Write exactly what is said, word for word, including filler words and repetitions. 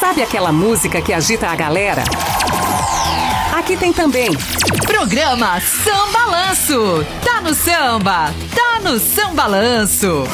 Sabe aquela música que agita a galera? Aqui tem também. Programa Sambalanço. Tá no samba, tá no Sambalanço.